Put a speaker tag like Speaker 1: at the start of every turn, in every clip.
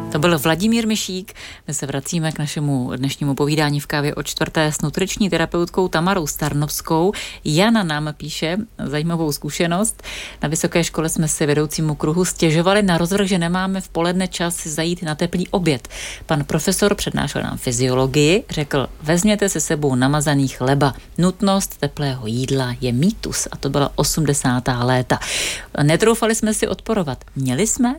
Speaker 1: To byl Vladimír Mišík. My se vracíme k našemu dnešnímu povídání v kávě o čtvrté s nutriční terapeutkou Tamarou Starnovskou. Jana nám píše zajímavou zkušenost. Na vysoké škole jsme si vedoucímu kruhu stěžovali na rozvrh, že nemáme v poledne čas zajít na teplý oběd. Pan profesor přednášel nám fyziologii, řekl, vezměte se sebou namazaný chleba. Nutnost teplého jídla je mýtus a to byla 80. léta. Netroufali jsme si odporovat. Měli jsme?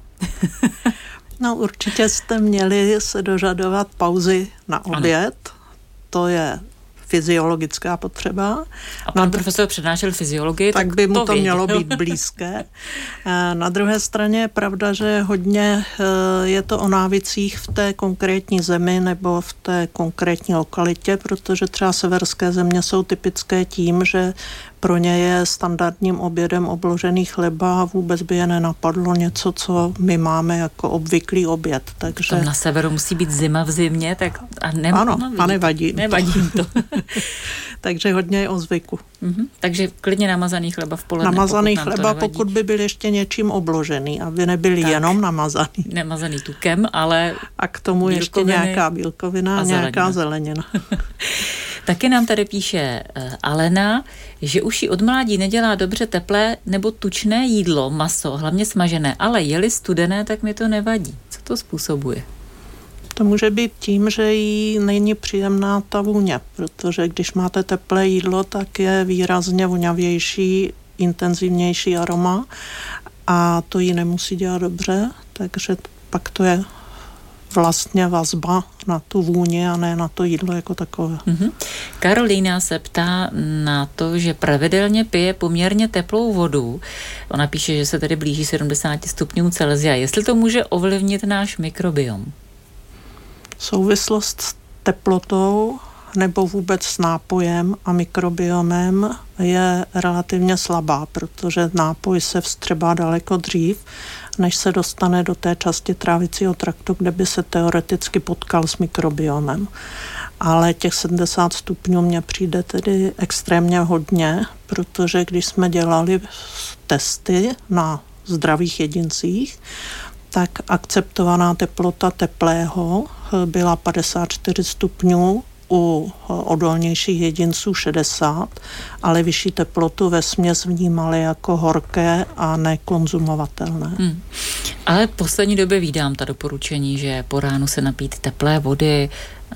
Speaker 2: No určitě jste měli se dožadovat pauzy na oběd. Ano. To je fyziologická potřeba.
Speaker 1: A pan profesor přednášel fyziologii,
Speaker 2: tak by mu to mělo být blízké. Na druhé straně je pravda, že hodně je to o návicích v té konkrétní zemi nebo v té konkrétní lokalitě, protože třeba severské země jsou typické tím, že pro ně je standardním obědem obložený chleba a vůbec by je nenapadlo něco, co my máme jako obvyklý oběd. Takže
Speaker 1: tam na severu musí být zima v zimě, tak
Speaker 2: ano, a nevadí.
Speaker 1: Nevadí to.
Speaker 2: Takže hodně je o zvyku.
Speaker 1: Takže klidně namazaný chleba v poledne.
Speaker 2: Namazaný chleba, pokud by byl ještě něčím obložený, aby nebyl jenom namazaný.
Speaker 1: Nemazaný tukem, ale
Speaker 2: a k tomu ještě nějaká bílkovina a nějaká zelenina.
Speaker 1: Taky nám tady píše Alena, že už jí od mládí nedělá dobře teplé nebo tučné jídlo, maso, hlavně smažené, ale je-li studené, tak mi to nevadí. Co to způsobuje?
Speaker 2: To může být tím, že jí není příjemná ta vůně, protože když máte teplé jídlo, tak je výrazně voňavější, intenzivnější aroma a to jí nemusí dělat dobře, takže pak to je vlastně vazba na tu vůni a ne na to jídlo jako takové.
Speaker 1: Karolína se ptá na to, že pravidelně pije poměrně teplou vodu. Ona píše, že se tedy blíží 70 stupňů Celsia. Jestli to může ovlivnit náš mikrobiom?
Speaker 2: Souvislost s teplotou nebo vůbec s nápojem a mikrobiomem je relativně slabá, protože nápoj se vstřebá daleko dřív, než se dostane do té části trávicího traktu, kde by se teoreticky potkal s mikrobiomem. Ale těch 70 stupňů mně přijde tedy extrémně hodně, protože když jsme dělali testy na zdravých jedincích, tak akceptovaná teplota teplého byla 54 stupňů, u odolnějších jedinců 60, ale vyšší teplotu vesměs vnímali jako horké a nekonzumovatelné.
Speaker 1: Ale v poslední době vídám ta doporučení, že po ránu se napít teplé vody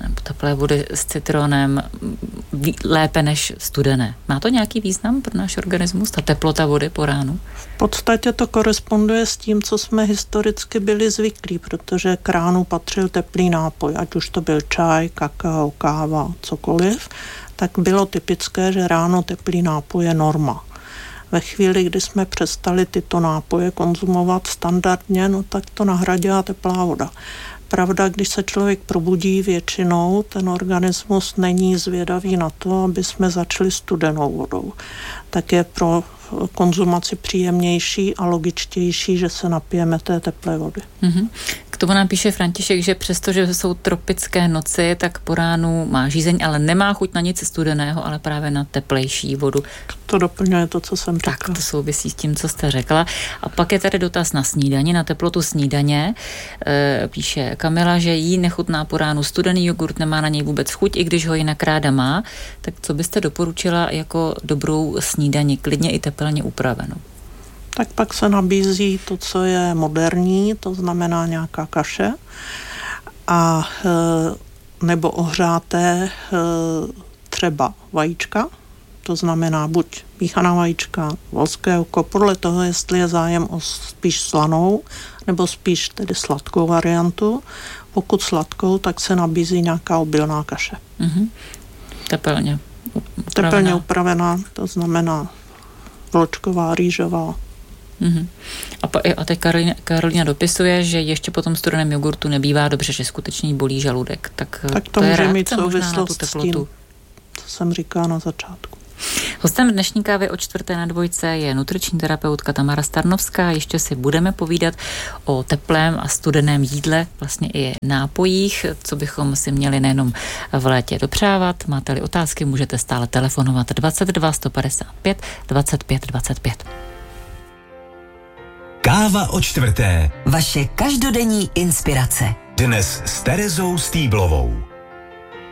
Speaker 1: s citronem lépe než studené. Má to nějaký význam pro náš organismus, ta teplota vody po ránu?
Speaker 2: V podstatě to koresponduje s tím, co jsme historicky byli zvyklí, protože k ránu patřil teplý nápoj, ať už to byl čaj, kakao, káva, cokoliv, tak bylo typické, že ráno teplý nápoj je norma. Ve chvíli, kdy jsme přestali tyto nápoje konzumovat standardně, no tak to nahradila teplá voda. Pravda, když se člověk probudí většinou, ten organismus není zvědavý na to, aby jsme začali studenou vodou. Tak je pro konzumaci příjemnější a logičtější, že se napijeme té teplé vody.
Speaker 1: K tomu nám píše František, že přestože jsou tropické noci, tak po ránu má žízeň, ale nemá chuť na nic studeného, ale právě na teplejší vodu.
Speaker 2: To doplňuje to, co jsem řekla.
Speaker 1: Tak to souvisí s tím, co jste řekla. A pak je tady dotaz na snídani, na teplotu snídaně. Píše Kamila, že jí nechutná po ránu studený jogurt, nemá na něj vůbec chuť, i když ho jinak ráda má. Tak co byste doporučila jako dobrou snídani, klidně i tepelně upravenou?
Speaker 2: Tak pak se nabízí to, co je moderní, to znamená nějaká kaše a nebo ohřáté třeba vajíčka, to znamená buď míchaná vajíčka, volské oko, podle toho, jestli je zájem o spíš slanou nebo spíš tedy sladkou variantu. Pokud sladkou, tak se nabízí nějaká obilná kaše. Tepelně upravená, to znamená vločková, rýžová.
Speaker 1: A teď Karolina dopisuje, že ještě po tom studeném jogurtu nebývá dobře, že skutečně bolí žaludek. Tak
Speaker 2: to může mít souvislost s tím, co jsem říkala na začátku.
Speaker 1: Hostem dnešní kávy o 4:02 je nutriční terapeutka Tamara Starnovská. Ještě si budeme povídat o teplém a studeném jídle, vlastně i nápojích, co bychom si měli nejenom v létě dopřávat. Máte-li otázky, můžete stále telefonovat 22 155 25 25.
Speaker 3: Káva o 4:00.
Speaker 4: Vaše každodenní inspirace.
Speaker 3: Dnes s Terezou Stýblovou.